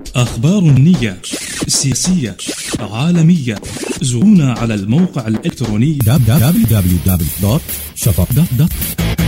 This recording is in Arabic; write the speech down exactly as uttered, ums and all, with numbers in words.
أخبار النية سياسية عالمية. زورونا على الموقع الإلكتروني دبليو دبليو دبليو دوت شفق دوت كوم.